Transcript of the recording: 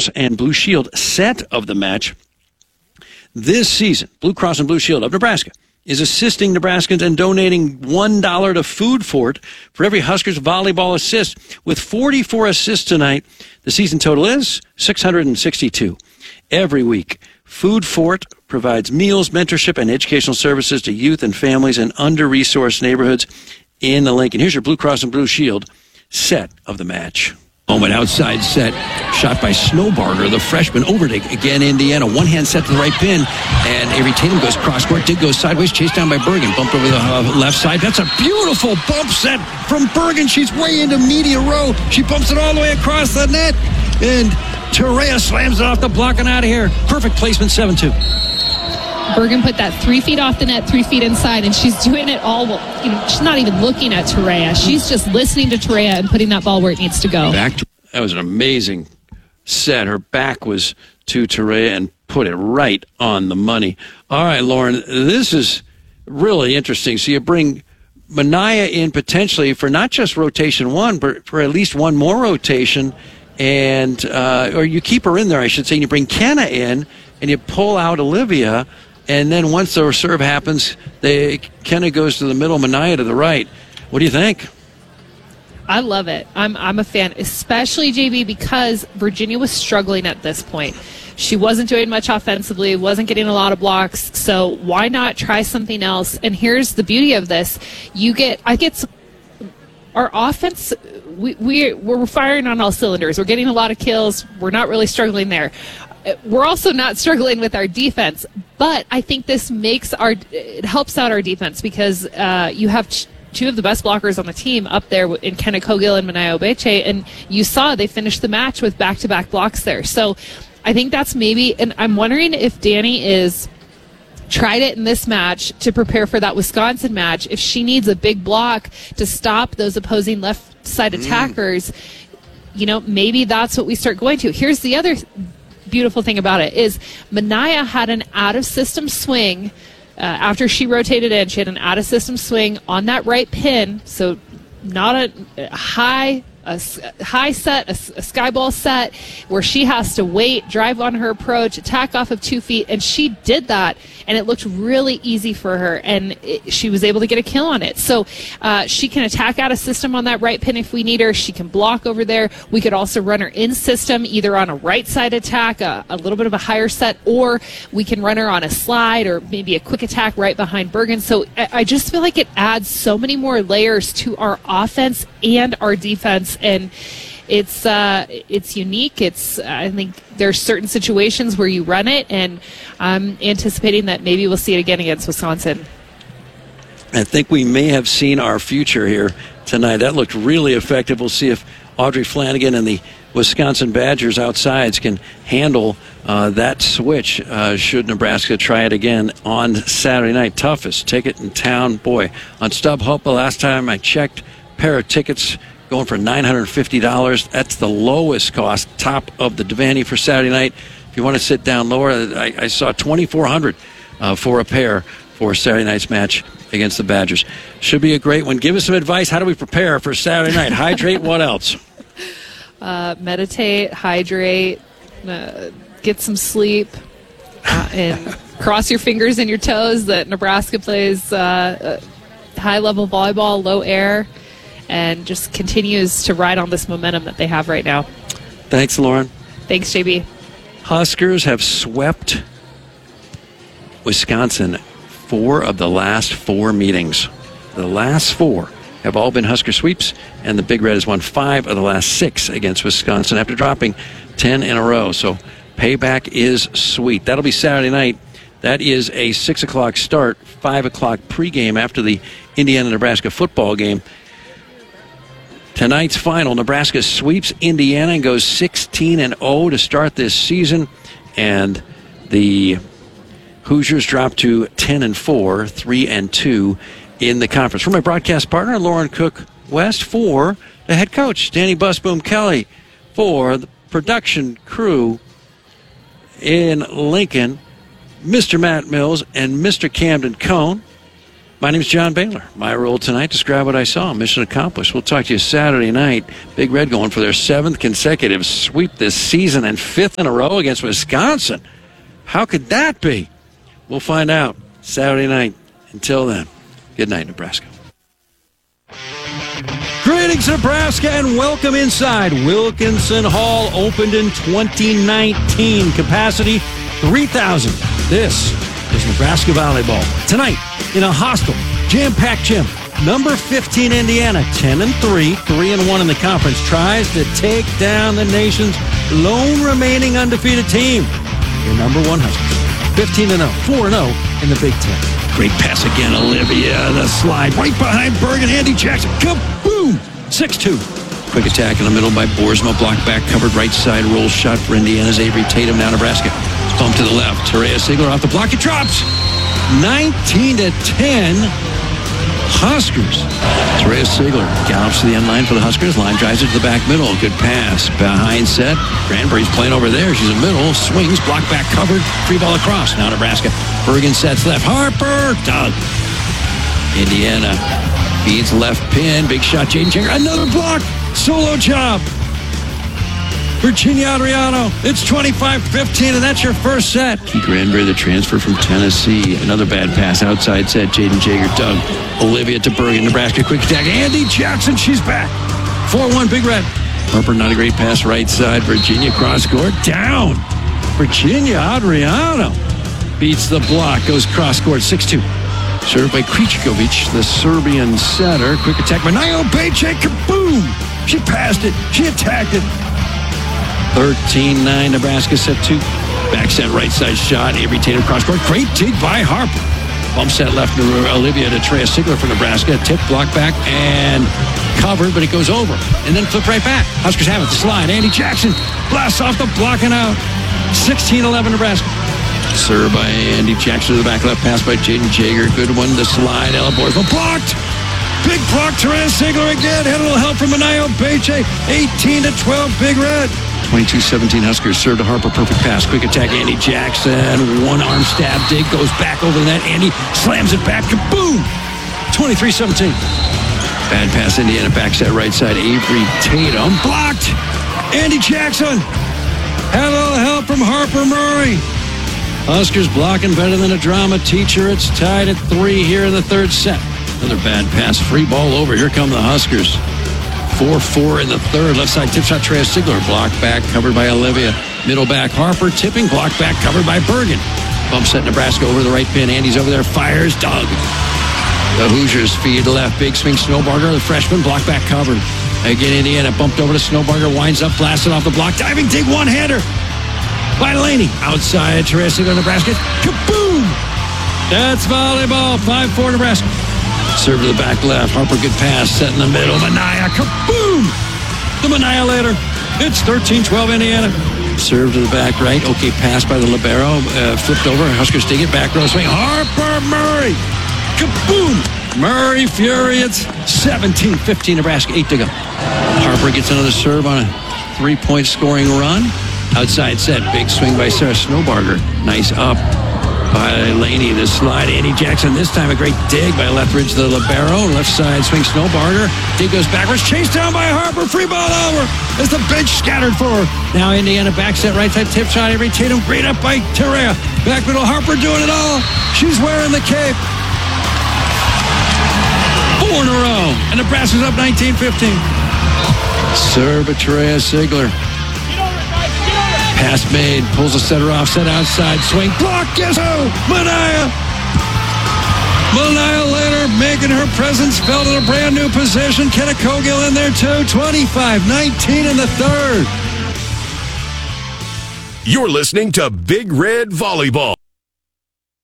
Cross and Blue Shield set of the match. This season, Blue Cross and Blue Shield of Nebraska is assisting Nebraskans and donating $1 to Food Fort for every Huskers volleyball assist. With 44 assists tonight, the season total is 662. Every week, Food Fort provides meals, mentorship, and educational services to youth and families in under-resourced neighborhoods in the Lincoln. Here's your Blue Cross and Blue Shield set of the match. Moment outside set, shot by Snowbarger, the freshman, over to, again, Indiana. One-hand set to the right pin, and Avery Tatum goes cross-court. Dig goes sideways, chased down by Bergen. Bumped over the left side. That's a beautiful bump set from Bergen. She's way into media row. She bumps it all the way across the net, and Terea slams it off the block and out of here. Perfect placement, 7-2. Bergen put that 3 feet off the net, 3 feet inside, and she's doing it all. She's not even looking at Terea. She's just listening to Terea and putting that ball where it needs to go. That was an amazing set. Her back was to Terea and put it right on the money. All right, Lauren, this is really interesting. So you bring Minaya in potentially for not just rotation one, but for at least one more rotation, and or you keep her in there, I should say, and you bring Kenna in, and you pull out Olivia. And then once the serve happens, Kenna goes to the middle, Minaya to the right. What do you think? I love it. I'm a fan, especially, JB, because Virginia was struggling at this point. She wasn't doing much offensively, wasn't getting a lot of blocks. So why not try something else? And here's the beauty of this: our offense. We're firing on all cylinders. We're getting a lot of kills. We're not really struggling there. We're also not struggling with our defense, but I think this it helps out our defense because you have two of the best blockers on the team up there in Kenna Cogill and Minaya Obeche, and you saw they finished the match with back-to-back blocks there. So I think that's maybe, and I'm wondering if Danny tried it in this match to prepare for that Wisconsin match. If she needs a big block to stop those opposing left side attackers, maybe that's what we start going to. Here's the other beautiful thing about it is Minaya had an out-of-system swing after she rotated in. She had an out-of-system swing on that right pin, so not a high set, a sky ball set, where she has to wait, drive on her approach, attack off of 2 feet, and she did that, and it looked really easy for her, and she was able to get a kill on it. So she can attack out of system on that right pin if we need her. She can block over there. We could also run her in system, either on a right side attack, a little bit of a higher set, or we can run her on a slide or maybe a quick attack right behind Bergen. So I just feel like it adds so many more layers to our offense and our defense. And it's unique. I think there's certain situations where you run it, and I'm anticipating that maybe we'll see it again against Wisconsin. I think we may have seen our future here tonight. That looked really effective. We'll see if Audrey Flanagan and the Wisconsin Badgers outsides can handle that switch should Nebraska try it again on Saturday night. Toughest ticket in town. Boy, on StubHub, the last time I checked, pair of tickets going for $950. That's the lowest cost, top of the Devaney for Saturday night. If you want to sit down lower, I saw $2,400 for a pair for Saturday night's match against the Badgers. Should be a great one. Give us some advice. How do we prepare for Saturday night? Hydrate. What else? Meditate, hydrate, get some sleep, and cross your fingers and your toes that Nebraska plays high-level volleyball, low air, and just continues to ride on this momentum that they have right now. Thanks, Lauren. Thanks, JB. Huskers have swept Wisconsin 4 of the last 4 meetings. The last 4 have all been Husker sweeps, and the Big Red has won 5 of the last 6 against Wisconsin after dropping 10 in a row. So payback is sweet. That'll be Saturday night. That is a 6 o'clock start, 5 o'clock pregame after the Indiana-Nebraska football game. Tonight's final, Nebraska sweeps Indiana and goes 16-0 to start this season. And the Hoosiers drop to 10-4, 3-2 in the conference. For my broadcast partner, Lauren Cook West, for the head coach, Danny Busboom Kelly, for the production crew in Lincoln, Mr. Matt Mills and Mr. Camden Cohn. My name's John Baylor. My role tonight, describe what I saw. Mission accomplished. We'll talk to you Saturday night. Big Red going for their 7th consecutive sweep this season and 5th in a row against Wisconsin. How could that be? We'll find out Saturday night. Until then, good night, Nebraska. Greetings, Nebraska, and welcome inside. Wilkinson Hall opened in 2019. Capacity 3,000. This is Nebraska volleyball. Tonight, in a hostile, jam-packed gym, number 15 Indiana, 10-3, 3-1 in the conference, tries to take down the nation's lone remaining undefeated team. Your number 1 Huskers, 15-0, 4-0 in the Big Ten. Great pass again, Olivia. The slide right behind Bergen. Andy Jackson. Kaboom! 6-2. Quick attack in the middle by Boersma. Block back, covered right side. Roll shot for Indiana's Avery Tatum. Now Nebraska. Bump to the left. Terea Sigler off the block. It drops. 19-10. Huskers. Terea Sigler gallops to the end line for the Huskers. Line drives it to the back middle. Good pass. Behind set. Granbury's playing over there. She's in the middle. Swings. Block back covered. Free ball across. Now Nebraska. Bergen sets left. Harper. Doug. Indiana feeds left pin. Big shot. Jaden Jager. Another block. Solo job. Virginia Adriano. It's 25-15, and that's your first set. Key Granbury, the transfer from Tennessee. Another bad pass. Outside set. Jaden Jager. Doug. Olivia to Bergen. Nebraska quick attack. Andy Jackson. She's back. 4-1. Big Red. Harper, not a great pass. Right side. Virginia cross court. Down. Virginia Adriano beats the block. Goes cross court. 6-2. Served by Krejcikovic, the Serbian setter. Quick attack by Nayo Bejce. Kaboom! She passed it. She attacked it. 13-9. Nebraska set 2. Back set right side shot. Avery Tatum cross court. Great dig by Harper. Bump set left to Olivia to Terea Sigler for Nebraska. Tip, block back, and covered, but it goes over. And then flip right back. Huskers have it. The slide. Andy Jackson blasts off the block and out. 16-11 Nebraska. Served by Andy Jackson to the back left pass by Jaden Jager. Good one. The slide. Ella Boersma blocked. Big block. Terea Sigler again. Had a little help from Nayo Bejce. 18-12 Big Red. 22-17 Huskers serve to Harper. Perfect pass. Quick attack. Andy Jackson. One arm stab dig. Goes back over the net. Andy slams it back. Kaboom! 23-17. Bad pass. Indiana back set right side. Avery Tatum. Blocked. Andy Jackson. Had a little help from Harper Murray. Huskers blocking better than a drama teacher. It's tied at 3 here in the third set. Another bad pass. Free ball over. Here come the Huskers. 4-4 in the third. Left side tip shot. Terea Sigler. Block back. Covered by Olivia. Middle back. Harper tipping. Block back. Covered by Bergen. Bump set Nebraska over the right pin. Andy's over there. Fires. Doug. The Hoosiers feed left. Big swing. Snowbarger. The freshman. Block back covered. Again, Indiana bumped over to Snowbarger. Winds up. Blasted off the block. Diving dig. One-hander by Laney. Outside. Terea Sigler. Nebraska. Kaboom! That's volleyball. 5-4 Nebraska. Serve to the back left. Harper, good pass. Set in the middle. Minaya. Kaboom! The Annihilator. It's 13-12 Indiana. Serve to the back right. Okay, pass by the libero. Flipped over. Huskers dig it. Back row swing. Harper Murray. Kaboom! Murray Fury. It's 17-15 Nebraska. 8 to go. Harper gets another serve on a 3-point scoring run. Outside set. Big swing by Sarah Snowbarger. Nice up by Laney. The slide. Andy Jackson. This time a great dig by Lethbridge, the libero. Left side swing. Snowbarger. Dig goes backwards. Chased down by Harper. Free ball over as the bench scattered for her. Now Indiana back set. Right side tip shot. Avery Tatum. Great up by Terea. Back middle. Harper doing it all. She's wearing the cape. 4 in a row. And Nebraska's up 19-15. Serve by Terea Sigler. Pass made. Pulls the setter off. Set outside. Swing. Block. Guess who? Minaya. Minaya later making her presence felt in a brand new position. Kenna Cogill in there too. 25-19 in the third. You're listening to Big Red Volleyball.